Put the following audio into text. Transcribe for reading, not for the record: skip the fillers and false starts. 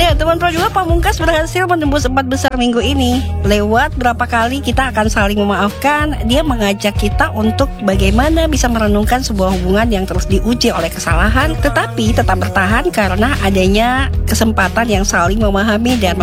teman Prajurit Pamungkas berhasil menembus 4 besar minggu ini. Lewat berapa kali kita akan saling memaafkan, dia mengajak kita untuk bagaimana bisa merenungkan sebuah hubungan yang terus diuji oleh kesalahan, tetapi tetap bertahan karena adanya kesempatan yang saling memahami dan